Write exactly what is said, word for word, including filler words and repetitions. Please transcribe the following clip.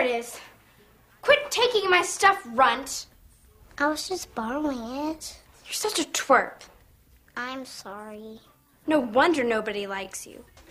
it is. Quit taking my stuff, runt. I was just borrowing it. You're such a twerp. I'm sorry. No wonder nobody likes you.